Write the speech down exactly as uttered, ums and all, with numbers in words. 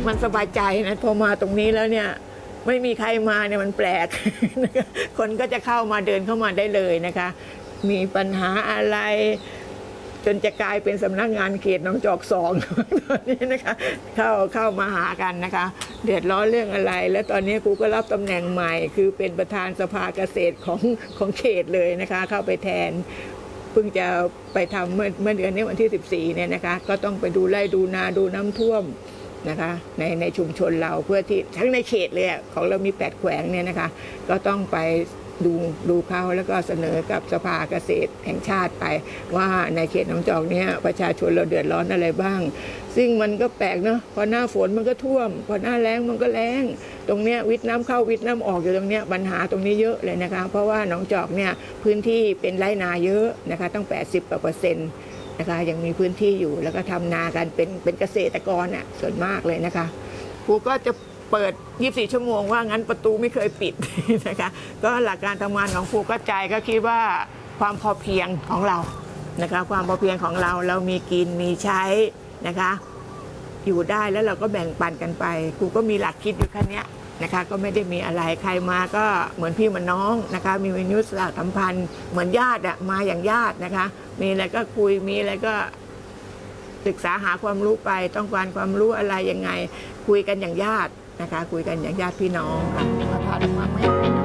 มันสบายใจนะพอมาตรงนี้แล้วเนี่ยไม่มีใครมาเนี่ยมันแปลก คนก็จะเข้ามาเดินเข้ามาได้เลยนะคะมีปัญหาอะไรจนจะกลายเป็นสำนักงานเขตหนองจอกสองตอนนี้นะคะเข้าเข้ามาหากันนะคะเดือดร้อนเรื่องอะไรและตอนนี้ครูก็รับตำแหน่งใหม่คือเป็นประธานสภาเกษตรของของเขตเลยนะคะเข้าไปแทนเพิ่งจะไปทำเมื่อเมื่อเดือนนี้วันที่สิบสี่เนี่ยนะคะก็ต้องไปดูไร่ดูนาดูน้ำท่วมนะคะในในชุมชนเราเพื่อที่ทั้งในเขตเลยของเรามีแปดแขวงเนี่ยนะคะก็ต้องไปดูดูเขาแล้วก็เสนอกับสภาเกษตรแห่งชาติไปว่าในเขตหนองจอกเนี่ยประชาชนเราเดือดร้อนอะไรบ้างซึ่งมันก็แปลกเนาะพอหน้าฝนมันก็ท่วมพอหน้าแล้งมันก็แล้งตรงเนี้ยวิทย์น้ำเข้าวิทย์น้ำออกอยู่ตรงเนี้ยปัญหาตรงนี้เยอะเลยนะคะเพราะว่าหนองจอกเนี่ยพื้นที่เป็นไร่นาเยอะนะคะตั้งแปดสิบกว่าเปอร์เซ็นต์นะคะยังมีพื้นที่อยู่แล้วก็ทำนากันเป็นเป็นเกษตรกรอ่ะส่วนมากเลยนะคะครูก็จะเปิดยี่สิบสี่ชั่วโมงว่างั้นประตูไม่เคยปิดนะคะก็หลักการทำงานของครูก็ใจก็คิดว่าความพอเพียงของเรานะคะความพอเพียงของเราเรามีกินมีใช้นะคะอยู่ได้แล้วเราก็แบ่งปันกันไปครูก็มีหลักคิดอยู่แค่นี้นะคะก็ไม่ได้มีอะไรใครมาก็เหมือนพี่เหมือนน้องนะคะมีวิญญาณสัมพันธ์เหมือนญาติอะมาอย่างญาตินะคะมีอะไรก็คุยมีอะไรก็ศึกษาหาความรู้ไปต้องการความรู้อะไรยังไงคุยกันอย่างญาตินะคะคุยกันอย่างญาติพี่น้องค่ะมาทานมาไหม